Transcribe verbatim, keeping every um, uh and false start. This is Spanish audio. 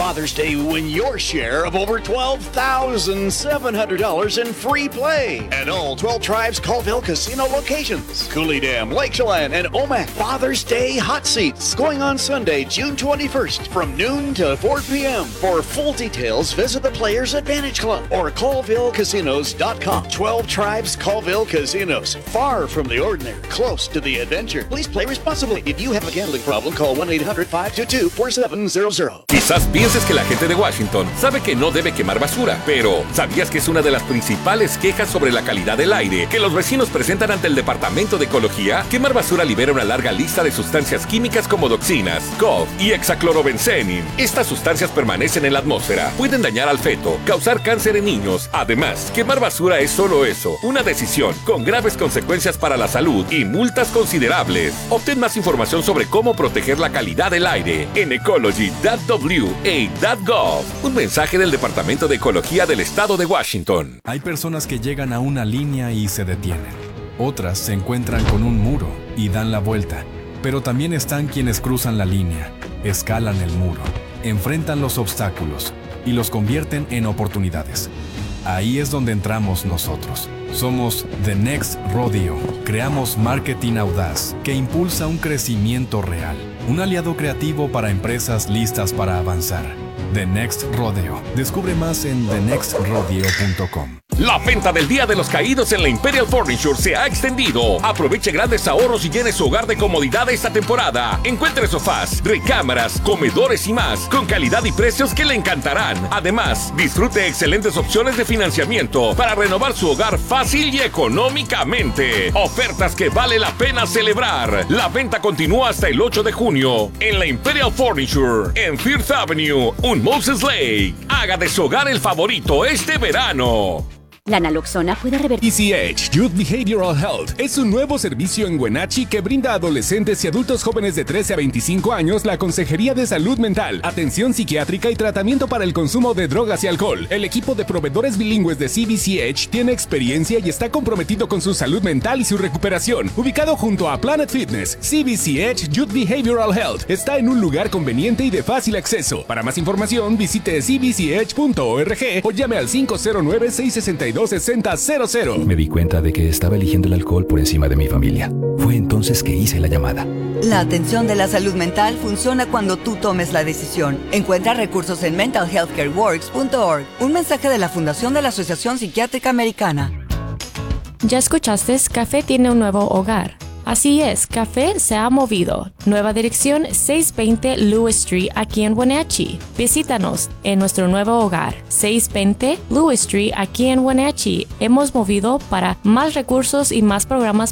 Father's Day, win your share of over twelve thousand seven hundred dollars in free play at all twelve Tribes Colville Casino locations. Cooley Dam, Lake Chelan, and Omak. Father's Day hot seats going on Sunday, June twenty-first from noon to four p.m. For full details, visit the Players Advantage Club or colville casinos dot com. twelve Tribes Colville Casinos. Far from the ordinary, close to the adventure. Please play responsibly. If you have a gambling problem, call one eight hundred five two two four seven zero zero. Quizás pienses que la gente de Washington sabe que no debe quemar basura, pero ¿sabías que es una de las principales quejas sobre la calidad del aire que los vecinos presentan ante el Departamento de Ecología? Quemar basura libera una larga lista de sustancias químicas como dioxinas, C O F y hexaclorobenzenin. Estas sustancias permanecen en la atmósfera, pueden dañar al feto, causar cáncer en niños. Además, quemar basura es solo eso, una decisión con graves consecuencias para la salud y multas considerables. Obtén más información sobre cómo proteger la calidad del aire en ecology punto w a punto gov. Un mensaje del Departamento de Ecología del Estado de Washington. Hay personas que llegan a una línea y se detienen. Otras se encuentran con un muro y dan la vuelta. Pero también están quienes cruzan la línea, escalan el muro, enfrentan los obstáculos y los convierten en oportunidades. Ahí es donde entramos nosotros. Somos The Next Rodeo. Creamos marketing audaz que impulsa un crecimiento real. Un aliado creativo para empresas listas para avanzar. The Next Rodeo. Descubre más en the next rodeo punto com. La venta del Día de los Caídos en la Imperial Furniture se ha extendido. Aproveche grandes ahorros y llene su hogar de comodidad esta temporada. Encuentre sofás, recámaras, comedores y más, con calidad y precios que le encantarán. Además, disfrute excelentes opciones de financiamiento para renovar su hogar fácil y económicamente. Ofertas que vale la pena celebrar. La venta continúa hasta el ocho de junio en la Imperial Furniture, en Fifth Avenue, un Moses Lake. Haga de su hogar el favorito este verano. La naloxona puede revertir. E C H Youth Behavioral Health es un nuevo servicio en Wenatchee que brinda a adolescentes y adultos jóvenes de trece a veinticinco años la consejería de salud mental, atención psiquiátrica y tratamiento para el consumo de drogas y alcohol. El equipo de proveedores bilingües de C B C H tiene experiencia y está comprometido con su salud mental y su recuperación. Ubicado junto a Planet Fitness, C B C H Youth Behavioral Health está en un lugar conveniente y de fácil acceso. Para más información, visite c b c h punto org o llame al cinco cero nueve, seis seis dos, seis cero cero cero. Me di cuenta de que estaba eligiendo el alcohol por encima de mi familia. Fue entonces que hice la llamada. La atención de la salud mental funciona cuando tú tomes la decisión. Encuentra recursos en mental health care works punto org. Un mensaje de la Fundación de la Asociación Psiquiátrica Americana. Ya escuchaste, Café tiene un nuevo hogar. Así es, Café se ha movido. Nueva dirección seiscientos veinte Lewis Street aquí en Wenatchee. Visítanos en nuestro nuevo hogar, seiscientos veinte Lewis Street aquí en Wenatchee. Hemos movido para más recursos y más programas